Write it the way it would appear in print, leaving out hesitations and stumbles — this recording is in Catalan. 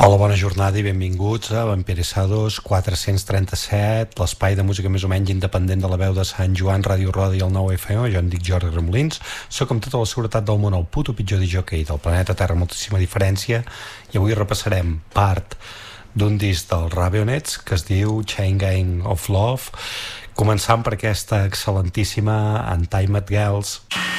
Hola, bona jornada i benvinguts a Vampiresados 437, l'espai de música més o menys independent de la veu de Sant Joan, Ràdio Roda i el 9FM. Jo em dic Jordi Remolins, sóc amb tota la seguretat del món el puto pitjor disjockey del planeta Terra, moltíssima diferència, i avui repassarem part d'un disc dels Raveonettes que es diu Chain Gang of Love, començant per aquesta excel·lentíssima Untimed Girls.